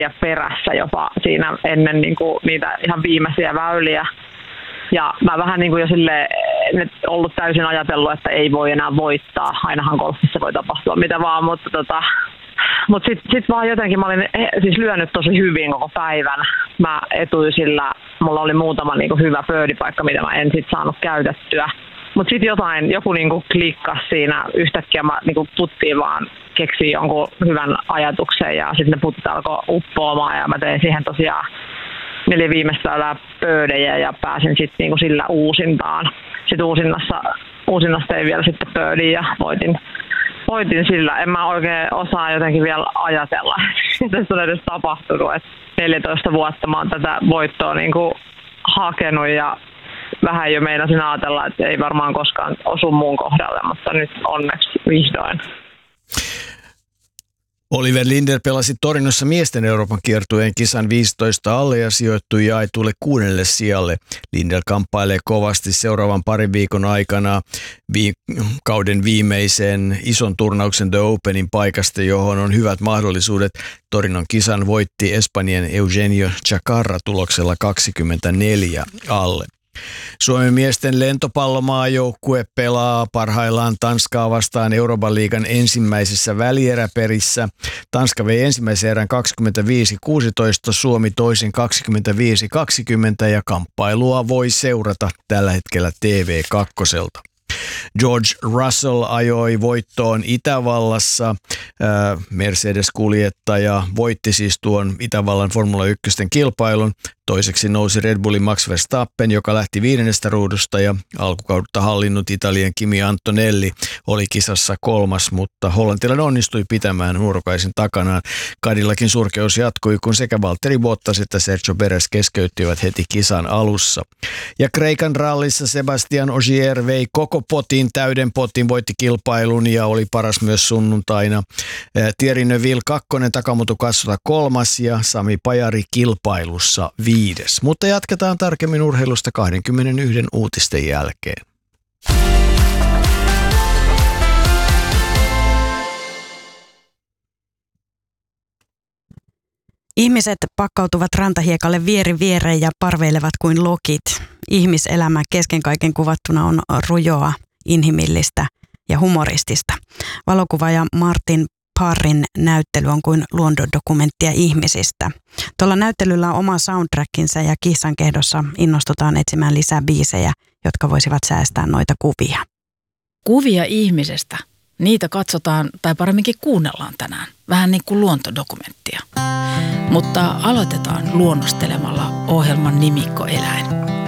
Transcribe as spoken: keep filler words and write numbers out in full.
ja perässä jopa siinä ennen niin kuin niitä ihan viimeisiä väyliä. Ja mä vähän niin kuin jo silleen ollut täysin ajatellut, että ei voi enää voittaa. Ainahan golfissa voi tapahtua mitä vaan, mutta tota, mut sitten sit vaan jotenkin mä olin siis lyönyt tosi hyvin koko päivän. Mä etuisilla, mulla oli muutama niin kuin hyvä birdie-paikka, mitä mä en sit saanut käytettyä. Mutta sitten jotain, joku niinku klikkasi siinä, yhtäkkiä mä niinku puttiin vaan keksin jonkun hyvän ajatuksen ja sitten ne putit alkoi uppoamaan ja mä tein siihen tosiaan neljä viimeistä väylää birdejä ja pääsin sitten niinku sillä uusintaan. Sitten uusinnassa, uusinnassa tein vielä sitten birdie ja voitin, voitin sillä. En mä oikein osaa jotenkin vielä ajatella, että tässä on edes tapahtunut. Et neljätoista vuotta mä oon tätä voittoa niinku hakenut ja vähän jo meinasin ajatella, että ei varmaan koskaan osu muun kohdalle, mutta nyt onneksi vihdoin. Oliver Linder pelasi Torinossa miesten Euroopan kiertueen kisan viisitoista alle ja sijoittui jaetulle kuudelle sijalle. Linder kamppailee kovasti seuraavan parin viikon aikana vi- kauden viimeisen ison turnauksen The Openin paikasta, johon on hyvät mahdollisuudet. Torinon kisan voitti Espanjan Eugenio Chacarra tuloksella kaksikymmentäneljä alle. Suomen miesten lentopallomaajoukkue pelaa parhaillaan Tanskaa vastaan Euroopan liigan ensimmäisessä välieräperissä. Tanska vei ensimmäisen erän kaksikymmentäviisi kuusitoista, Suomi toisen kaksikymmentäviisi kaksikymmentä ja kamppailua voi seurata tällä hetkellä T V kaksi. George Russell ajoi voittoon Itävallassa. Mercedes-kuljettaja voitti siis tuon Itävallan Formula yksi kilpailun. Toiseksi nousi Red Bullin Max Verstappen, joka lähti viidennestä ruudusta ja alkukautta hallinnut Italian Kimi Antonelli oli kisassa kolmas, mutta hollantilainen onnistui pitämään nuorukaisen takanaan. Cadillacin surkeus jatkui, kun sekä Valtteri Bottas että Sergio Perez keskeyttivät heti kisan alussa. Ja Kreikan rallissa Sebastian Ogier vei koko potin, täyden potin, voitti kilpailun ja oli paras myös sunnuntaina. Thierry Neuville kakkonen, Takamoto Katsuta kolmas ja Sami Pajari kilpailussa viides. Mutta jatketaan tarkemmin urheilusta kaksikymmentäyksi uutisten jälkeen. Ihmiset pakkautuvat rantahiekalle vieri viereen ja parveilevat kuin lokit. Ihmiselämä kesken kaiken kuvattuna on rujoa, inhimillistä ja humoristista. Valokuvaaja Martin Parrin näyttely on kuin luontodokumenttia ihmisistä. Tuolla näyttelyllä on oma soundtrackinsa ja kissan kehdossa innostutaan etsimään lisää biisejä, jotka voisivat säästää noita kuvia. Kuvia ihmisestä. Niitä katsotaan tai paremminkin kuunnellaan tänään. Vähän niin kuin luontodokumenttia. Mutta aloitetaan luonnostelemalla ohjelman nimikkoeläin.